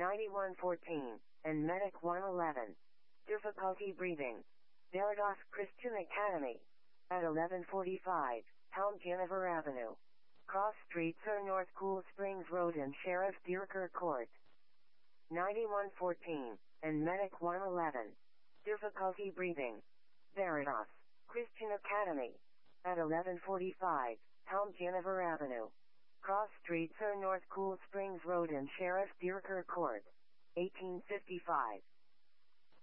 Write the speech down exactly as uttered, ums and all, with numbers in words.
ninety-one fourteen, and Medic one eleven. Difficulty breathing. Veritas Christian Academy. At eleven forty-five, Helm Jennifer Avenue. Cross Streets or North Cool Springs Road and Sheriff Dierker Court. ninety-one fourteen, and Medic one eleven. Difficulty breathing. Veritas Christian Academy. At eleven forty-five, Helm Jennifer Avenue. Cross Streets or North Cool Springs Road and Sheriff Dierker Court. eighteen fifty-five.